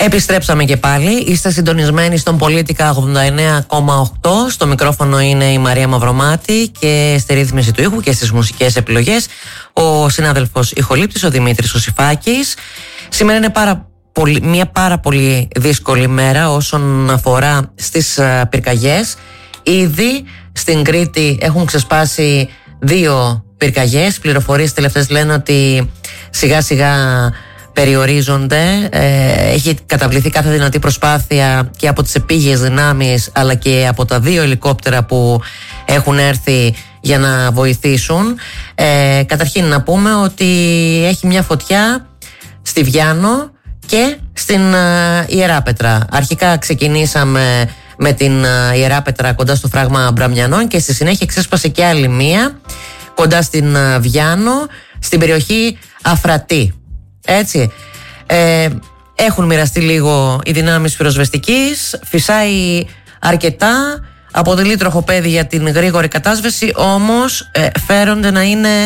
Επιστρέψαμε και πάλι. Είστε συντονισμένοι στον Πολίτικα 89,8. Στο μικρόφωνο είναι η Μαρία Μαυρομάτη και στη ρύθμιση του ήχου και στις μουσικές επιλογές ο συνάδελφος ηχολήπτης, ο Δημήτρης Οσιφάκης. Σήμερα είναι μια πάρα πολύ δύσκολη μέρα όσον αφορά στις πυρκαγιές. Ήδη στην Κρήτη έχουν ξεσπάσει 2 πυρκαγιές. Πληροφορίες τελευταίες λένε ότι σιγά σιγά περιορίζονται. Έχει καταβληθεί κάθε δυνατή προσπάθεια και από τις επίγειες δυνάμεις αλλά και από τα 2 ελικόπτερα που έχουν έρθει για να βοηθήσουν. Καταρχήν να πούμε ότι έχει μια φωτιά στη Βιάνο και στην Ιεράπετρα. Αρχικά ξεκινήσαμε με την Ιεράπετρα κοντά στο φράγμα Μπραμιανών και στη συνέχεια ξέσπασε και άλλη μία κοντά στην Βιάνο, στην περιοχή Αφρατή. Έτσι. Έχουν μοιραστεί λίγο οι δυνάμεις πυροσβεστικής, φυσάει αρκετά, αποτελεί τροχοπέδι για την γρήγορη κατάσβεση, όμως φέρονται να είναι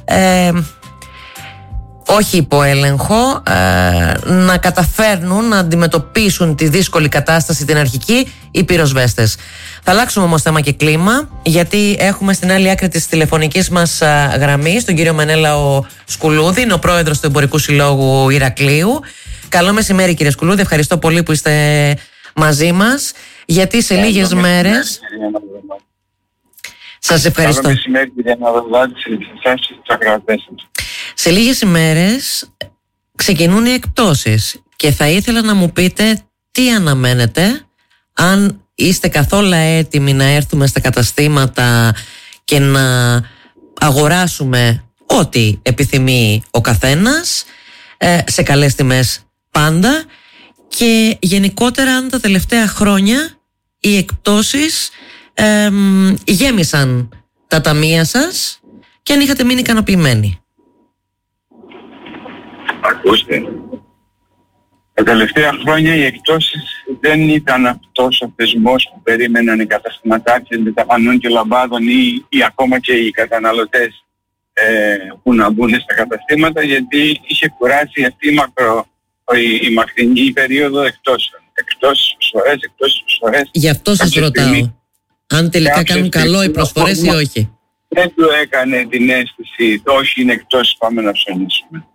όχι υπό έλεγχο, να καταφέρνουν να αντιμετωπίσουν τη δύσκολη κατάσταση την αρχική οι πυροσβέστες. Θα αλλάξουμε όμως θέμα και κλίμα, γιατί έχουμε στην άλλη άκρη της τηλεφωνικής μας γραμμής τον κύριο Μενέλαο Σκουλούδη, είναι ο πρόεδρος του Εμπορικού Συλλόγου Ηρακλείου. Καλό μεσημέρι κύριε Σκουλούδη, ευχαριστώ πολύ που είστε μαζί μας, γιατί σε λίγες μέρες... Σας ευχαριστώ. Καλό μεσημέρι κύριε Μαυρομάτη, σε λίγες ημέρες ξεκινούν οι εκπτώσεις και θα ήθελα να μου πείτε τι αναμένετε, αν είστε καθόλου έτοιμοι να έρθουμε στα καταστήματα και να αγοράσουμε ό,τι επιθυμεί ο καθένας σε καλές τιμές πάντα, και γενικότερα αν τα τελευταία χρόνια οι εκπτώσεις γέμισαν τα ταμεία σας και αν είχατε μείνει ικανοποιημένοι. Ακούστε, τα τελευταία χρόνια οι εκπτώσεις δεν ήταν αυτός ο θεσμός που περίμεναν οι καταστηματάρχες με τα πανών και λαμπάδων ή ακόμα και οι καταναλωτές που να μπουν στα καταστήματα, γιατί είχε κουράσει αυτή η μακρινή περίοδο εκπτώσεων. Εκπτώσεις προσφορές. Γι' αυτό σας ρωτάω, αν τελικά κάνουν καλό οι προσφορές ή όχι. Δεν του έκανε την αίσθηση, όχι είναι εκπτώσεις, πάμε να ψωνίσουμε.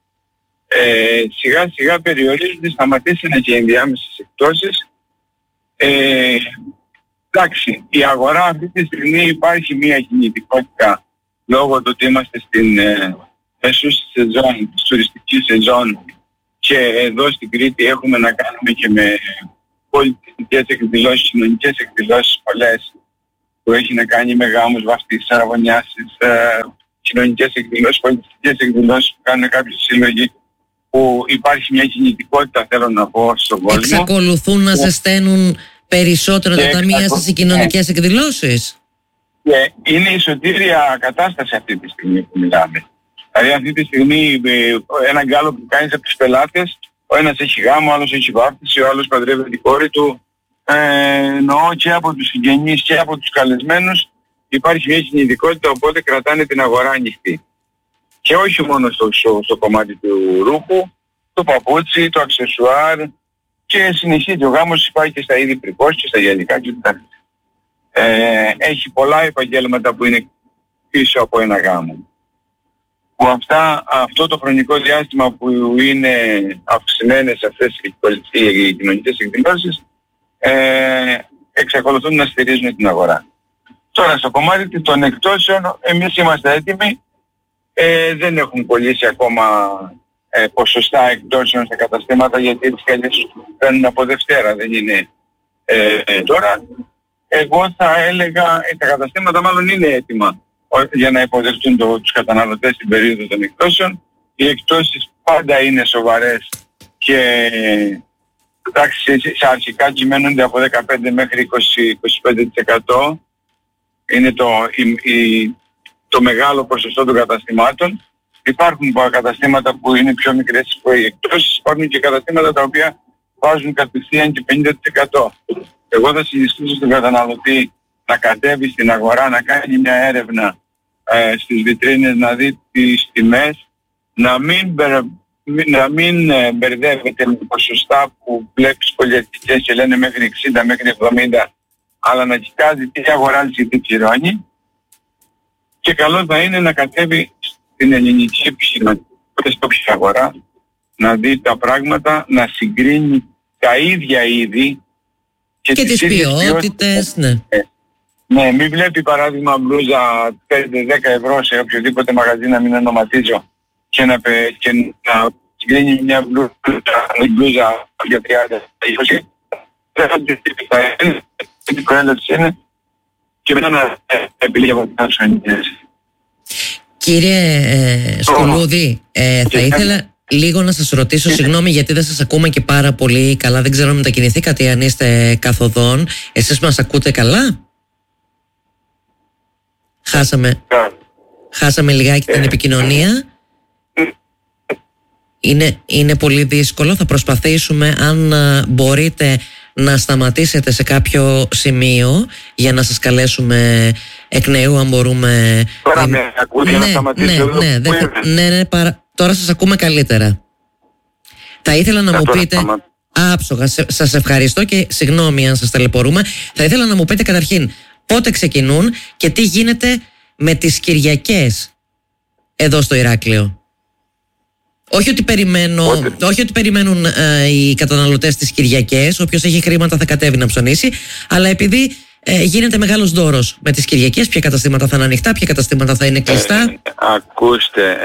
Σιγά σιγά περιορίζονται, σταματήσανε και οι ενδιάμεσες εκπτώσεις. Εντάξει, η αγορά αυτή τη στιγμή υπάρχει μια κινητικότητα λόγω του ότι είμαστε στην μεσούση σεζόν, της τουριστικής σεζόν, και εδώ στην Κρήτη έχουμε να κάνουμε και με πολιτιστικές εκδηλώσεις, κοινωνικές εκδηλώσεις πολλές, που έχει να κάνει με γάμους, βαφτίσεις, αραβωνιάσεις, κοινωνικές εκδηλώσεις, πολιτιστικές εκδηλώσεις που κάνουν κάποιοι σύλλογοι, που υπάρχει μια κινητικότητα, θέλω να πω, στον κόσμο. Εξακολουθούν να ζεσταίνουν περισσότερο τα ταμεία σας οι κοινωνικές εκδηλώσεις. Και είναι η σωτήρια κατάσταση αυτή τη στιγμή που μιλάμε. Δηλαδή αυτή τη στιγμή ένα γκάλο που κάνεις από τους πελάτες, ο ένας έχει γάμο, ο άλλος έχει βάφτιση, ο άλλος παντρεύει την κόρη του. Εννοώ και από τους συγγενείς και από τους καλεσμένους υπάρχει μια κινητικότητα, οπότε κρατάνε την αγορά ανοιχτή. Και όχι μόνο στο κομμάτι του ρούχου, το παπούτσι, το αξεσουάρ, και συνεχίζει ο γάμος, υπάρχει και στα είδη πρικός και στα γυαλικά κλπ. Έχει πολλά επαγγέλματα που είναι πίσω από ένα γάμο. Που αυτό το χρονικό διάστημα που είναι αυξημένες αυτές οι κοινωνικές εκδηλώσεις εξακολουθούν να στηρίζουν την αγορά. Τώρα στο κομμάτι των εκπτώσεων εμείς είμαστε έτοιμοι. Δεν έχουν κολλήσει ακόμα ποσοστά εκπτώσεων στα καταστήματα, γιατί τις καλές παίρνουν από Δευτέρα, δεν είναι τώρα. Εγώ θα έλεγα τα καταστήματα μάλλον είναι έτοιμα για να υποδεχτούν τους καταναλωτές στην περίοδο των εκπτώσεων. Οι εκπτώσεις πάντα είναι σοβαρές και εντάξει, σε αρχικά κυμαίνονται από 15 μέχρι 20-25%. Είναι το μεγάλο ποσοστό των καταστημάτων. Υπάρχουν καταστήματα που είναι πιο μικρές οι εκπτώσεις, υπάρχουν και καταστήματα τα οποία βάζουν κατευθείαν και 50%. Εγώ θα συνιστήσω στον καταναλωτή να κατέβει στην αγορά, να κάνει μια έρευνα στις βιτρίνες, να δει τις τιμές, να μην να μην μπερδεύετε με ποσοστά που βλέπεις πολυεθνικές και λένε μέχρι 60, μέχρι 70, αλλά να κοιτάζει τι αγοράζει και τι πληρώνει. Και καλό θα είναι να κατέβει στην ελληνική επιχειρηματικότητα, στο όποια αγορά, να δει τα πράγματα, να συγκρίνει τα ίδια είδη και τις ποιότητες. Ναι, μην βλέπει παράδειγμα μπλούζα 5-10 ευρώ σε οποιοδήποτε μαγαζί, να μην ονοματίζω, και να συγκρίνει μια μπλούζα για 30-20. Δεν θα δει τι προέλευση είναι και μετά να επιλέγει από την άλλη. Κύριε Σκουλούδη, θα ήθελα λίγο να σας ρωτήσω, συγγνώμη γιατί δεν σας ακούμε και πάρα πολύ καλά, δεν ξέρω αν μετακινηθήκατε ή αν είστε καθοδόν. Εσείς μας ακούτε καλά? Χάσαμε λιγάκι την επικοινωνία. Είναι πολύ δύσκολο. Θα προσπαθήσουμε, αν μπορείτε, να σταματήσετε σε κάποιο σημείο για να σας καλέσουμε εκ νέου, αν μπορούμε. Τώρα με ακούτε να σταματήσω? Ναι, τώρα σας ακούμε καλύτερα. Θα ήθελα να μου πείτε άψογα, σας ευχαριστώ και συγγνώμη αν σας ταλαιπωρούμε. Θα ήθελα να μου πείτε καταρχήν πότε ξεκινούν και τι γίνεται με τις Κυριακές εδώ στο Ηράκλειο. Όχι ότι περιμένουν οι καταναλωτές τις Κυριακές, όποιος έχει χρήματα θα κατέβει να ψωνίσει, αλλά επειδή γίνεται μεγάλος δώρος με τις Κυριακές, ποια καταστήματα θα είναι ανοιχτά, ποια καταστήματα θα είναι κλειστά. Ακούστε,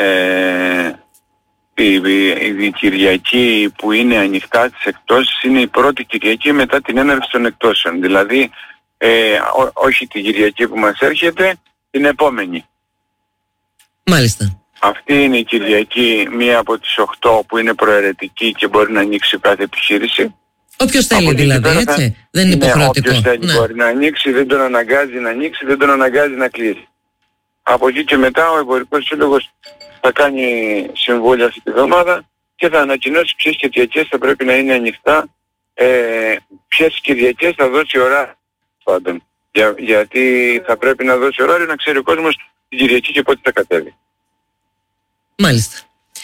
η Κυριακή που είναι ανοιχτά τις εκτόσεις είναι η πρώτη Κυριακή μετά την έναρξη των εκτόσεων. Δηλαδή, όχι την Κυριακή που μας έρχεται, την επόμενη. Μάλιστα. Αυτή είναι η Κυριακή, μία από τις 8 που είναι προαιρετική και μπορεί να ανοίξει κάθε επιχείρηση. Όποιος θέλει δηλαδή, έτσι. Δεν είναι υποχρεωτικό. Όποιος θέλει μπορεί να ανοίξει, δεν τον αναγκάζει να ανοίξει, δεν τον αναγκάζει να κλείσει. Από εκεί και μετά ο Εμπορικός Σύλλογος θα κάνει συμβούλια αυτή τη εβδομάδα και θα ανακοινώσει ποιες Κυριακές θα πρέπει να είναι ανοιχτά, ποιες Κυριακές θα δώσει ωράριο πάντων. Γιατί θα πρέπει να δώσει ωράριο να ξέρει ο κόσμος την Κυριακή και πότε θα κατέβει. Μάλιστα.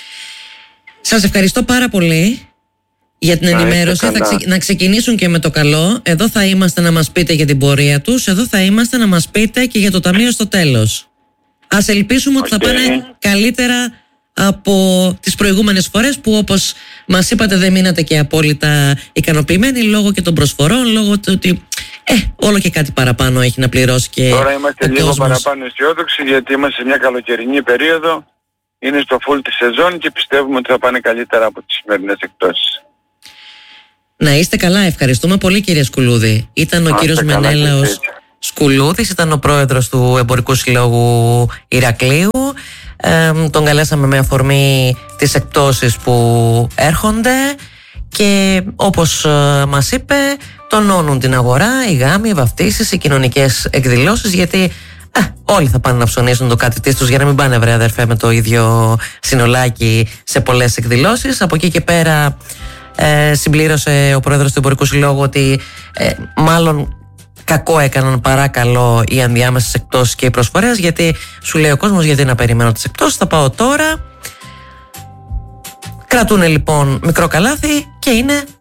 Σας ευχαριστώ πάρα πολύ για την ενημέρωση. Να ξεκινήσουν και με το καλό. Εδώ θα είμαστε να μας πείτε για την πορεία τους. Εδώ θα είμαστε να μας πείτε και για το ταμείο στο τέλος. Ας ελπίσουμε ότι θα πάνε καλύτερα από τις προηγούμενες φορές που, όπως μας είπατε, δεν μείνατε και απόλυτα ικανοποιημένοι λόγω και των προσφορών, λόγω του ότι όλο και κάτι παραπάνω έχει να πληρώσει και τώρα είμαστε λίγο παραπάνω αισιόδοξοι, γιατί είμαστε σε μια καλοκαιρινή περίοδο. Είναι στο full τη σεζόν και πιστεύουμε ότι θα πάνε καλύτερα από τις σημερινές εκτόσεις. Να είστε καλά, ευχαριστούμε πολύ κύριε Σκουλούδη. Ήταν ο κύριος Μενέλαος Σκουλούδης, ήταν ο πρόεδρος του Εμπορικού Συλλόγου Ηρακλείου. Τον καλέσαμε με αφορμή τις εκτόσεις που έρχονται και όπως μας είπε, τονώνουν την αγορά, οι γάμοι, οι βαφτίσεις, οι κοινωνικές εκδηλώσεις, γιατί όλοι θα πάνε να ψωνίσουν το κάτι της τους για να μην πάνε, βρε αδερφέ, με το ίδιο συνολάκι σε πολλές εκδηλώσεις. Από εκεί και πέρα συμπλήρωσε ο πρόεδρος του Εμπορικού Συλλόγου ότι μάλλον κακό έκαναν παρά καλό οι ενδιάμεσες εκτόσεις και οι προσφορές, γιατί σου λέει ο κόσμος, γιατί να περιμένω τις εκτόσεις, θα πάω τώρα. Κρατούν λοιπόν μικρό καλάθι και είναι